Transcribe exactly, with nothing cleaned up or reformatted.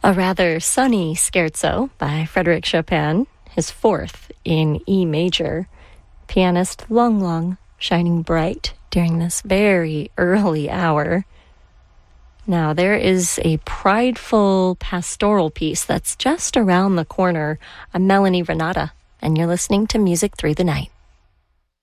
A rather sunny scherzo by Frédéric Chopin, his fourth in E major. Pianist Lung Lung shining bright during this very early hour. Now, there is a prideful pastoral piece that's just around the corner. I'm Melanie Renata, and you're listening to Music Through the Night.